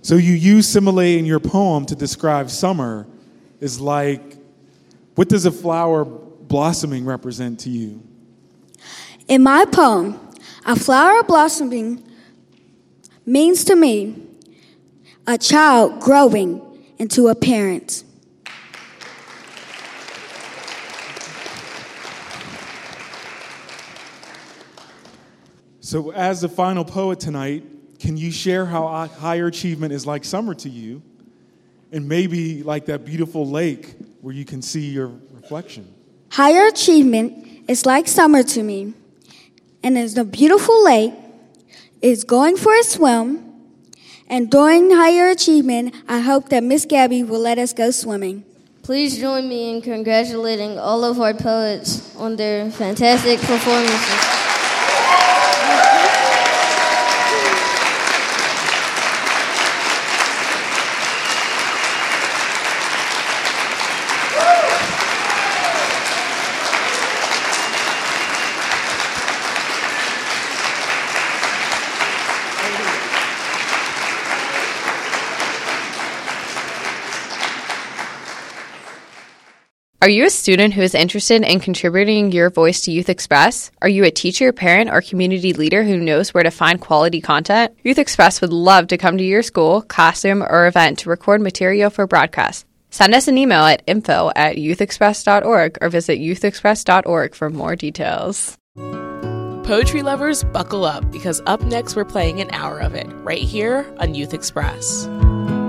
So you use simile in your poem to describe summer. Is like, what does a flower blossoming represent to you? In my poem, a flower blossoming means to me a child growing into a parent. So as the final poet tonight, can you share how higher achievement is like summer to you? And maybe like that beautiful lake where you can see your reflection. Higher achievement is like summer to me. And as the beautiful lake is going for a swim. And during higher achievement, I hope that Miss Gabby will let us go swimming. Please join me in congratulating all of our poets on their fantastic performances. Are you a student who is interested in contributing your voice to Youth Express? Are you a teacher, parent, or community leader who knows where to find quality content? Youth Express would love to come to your school, classroom, or event to record material for broadcast. Send us an email at info@youthexpress.org or visit youthexpress.org for more details. Poetry lovers, buckle up, because up next we're playing an hour of it, right here on Youth Express.